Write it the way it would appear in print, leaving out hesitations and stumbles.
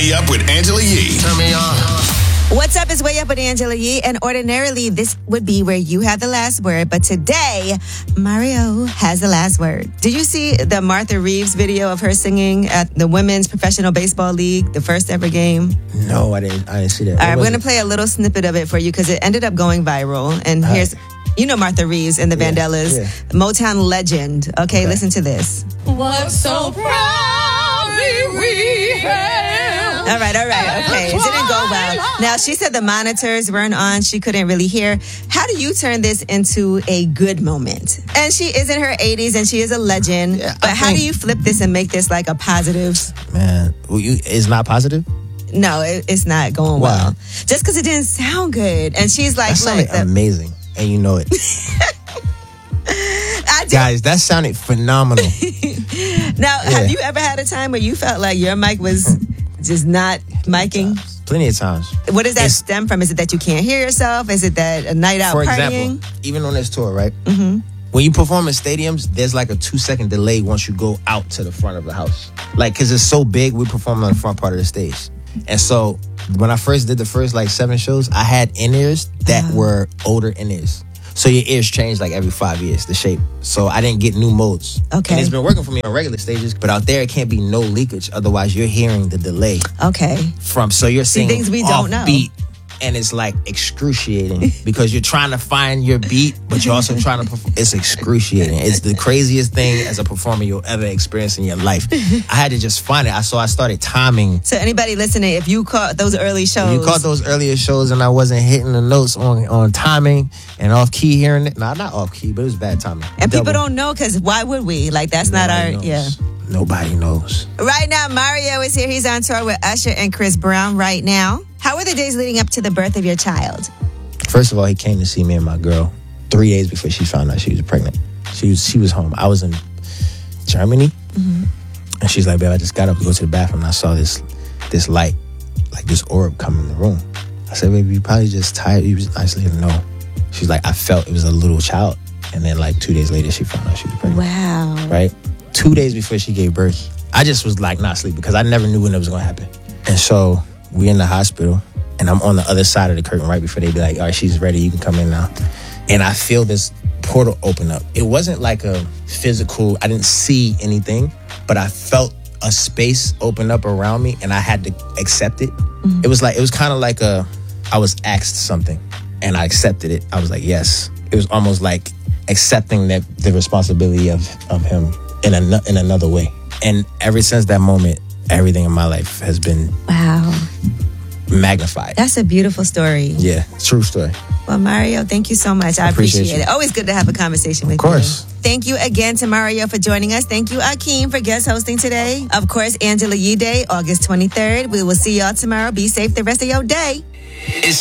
Way Up with Angela Yee. Turn me on. What's up? It's Way Up with Angela Yee, and ordinarily this would be where you have the last word, but today, Mario has the last word. Did you see the Martha Reeves video of her singing at the Women's Professional Baseball League, the first ever game? No, I didn't see that. All right, we're going to play a little snippet of it for you because it ended up going viral, and here's... You know Martha Reeves and the Vandellas, Motown legend. Okay, listen to this. What's so proudly we hailed. All right. Okay, it didn't go well. Now, she said the monitors weren't on. She couldn't really hear. How do you turn this into a good moment? And she is in her 80s and she is a legend. Yeah, but how do you flip this and make this like a positive? Man, it's not positive? No, it's not going well. Just because it didn't sound good. And she's like... That sounded amazing. And you know it. Guys, that sounded phenomenal. Now, have you ever had a time where you felt like your mic was just not miking? Plenty of times. What does that stem from? Is it that you can't hear yourself? Is it that a night out partying? For example, even on this tour, right? Mm-hmm. When you perform in stadiums, there's like a 2-second delay once you go out to the front of the house. Like, because it's so big, we perform on the front part of the stage. And so when I first did the first 7 shows, I had in-ears that were older in-ears. So your ears change like every 5 years, the shape. So I didn't get new modes. Okay. And it's been working for me on regular stages, but out there it can't be no leakage. Otherwise you're hearing the delay. Okay. So you're singing things we don't know. Beat. And it's like excruciating because you're trying to find your beat, but you're also trying to perform. It's excruciating. It's the craziest thing as a performer you'll ever experience in your life. I had to just find it. So I started timing. So anybody listening, if you caught those early shows. If you caught those earlier shows and I wasn't hitting the notes on timing and off key hearing it. Nah, not off key, but it was bad timing. And people don't know because why would we? Like that's Nobody not our, knows. Nobody knows. Right now, Mario is here. He's on tour with Usher and Chris Brown right now. How were the days leading up to the birth of your child? First of all, he came to see me and my girl 3 days before she found out she was pregnant. She was home. I was in Germany. Mm-hmm. And she's like, babe, I just got up to go to the bathroom and I saw this light, like this orb come in the room. I said, baby, you probably just tired. You was nicely no. She's like, I felt it was a little child. And then 2 days later, she found out she was pregnant. Wow. Right? 2 days before she gave birth. I just was not sleep because I never knew when it was going to happen. And so we in the hospital and I'm on the other side of the curtain right before they be like, all right, she's ready. You can come in now. And I feel this portal open up. It wasn't like a physical, I didn't see anything, but I felt a space open up around me and I had to accept it. Mm-hmm. It was kind of like I was asked something and I accepted it. I was like, yes. It was almost like accepting the responsibility of him in another way. And ever since that moment, everything in my life has been magnified. That's a beautiful story. Yeah, true story. Well, Mario, thank you so much. I appreciate it. Always good to have a conversation with you. Of course. Thank you again to Mario for joining us. Thank you, Akeem, for guest hosting today. Of course, Angela Yee Day, August 23rd. We will see y'all tomorrow. Be safe the rest of your day. It's